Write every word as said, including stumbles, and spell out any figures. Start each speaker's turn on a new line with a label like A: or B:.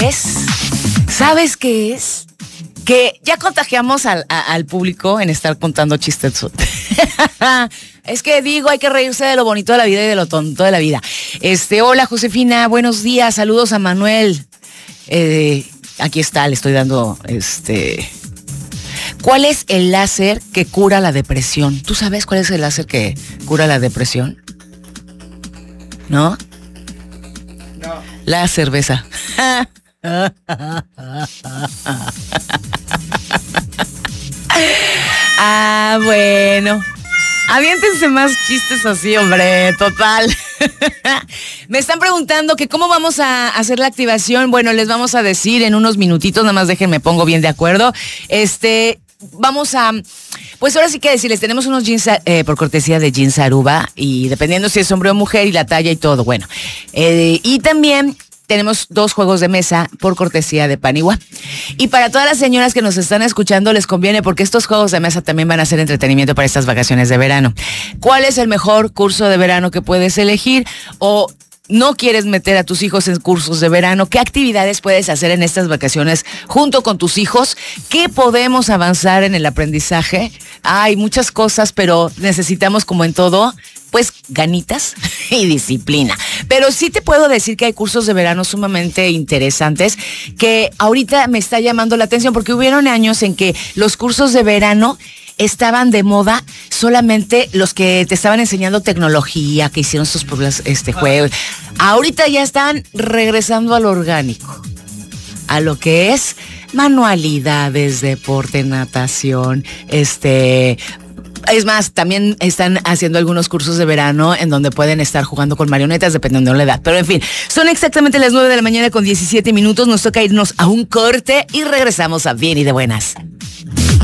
A: qué es? ¿Sabes qué es? Que ya contagiamos al, a, al público en estar contando chistes. Es que digo, hay que reírse de lo bonito de la vida y de lo tonto de la vida. Este, hola Josefina, buenos días, saludos a Manuel. Eh, aquí está, le estoy dando, este... ¿Cuál es el láser que cura la depresión? ¿Tú sabes cuál es el láser que cura la depresión? ¿No?
B: No.
A: La cerveza. Ah, bueno. Aviéntense más chistes así, hombre, total. Me están preguntando que cómo vamos a hacer la activación. Bueno, les vamos a decir en unos minutitos, nada más déjenme pongo bien de acuerdo. Este, vamos a... Pues ahora sí que decirles, tenemos unos jeans eh, por cortesía de Jeans Aruba y dependiendo si es hombre o mujer y la talla y todo, bueno. Eh, y también... Tenemos dos juegos de mesa por cortesía de Paniwa. Y para todas las señoras que nos están escuchando les conviene porque estos juegos de mesa también van a ser entretenimiento para estas vacaciones de verano. ¿Cuál es el mejor curso de verano que puedes elegir? O no quieres meter a tus hijos en cursos de verano, ¿qué actividades puedes hacer en estas vacaciones junto con tus hijos? ¿Qué podemos avanzar en el aprendizaje? Hay muchas cosas, pero necesitamos, como en todo, pues ganitas y disciplina. Pero sí te puedo decir que hay cursos de verano sumamente interesantes que ahorita me está llamando la atención porque hubieron años en que los cursos de verano estaban de moda solamente los que te estaban enseñando tecnología, que hicieron sus propios este, juegos. Ahorita ya están regresando al orgánico, a lo que es manualidades, deporte, natación, este... Es más, también están haciendo algunos cursos de verano en donde pueden estar jugando con marionetas dependiendo de la edad. Pero en fin, son exactamente las nueve de la mañana con diecisiete minutos. Nos toca irnos a un corte y regresamos a Bien y de Buenas.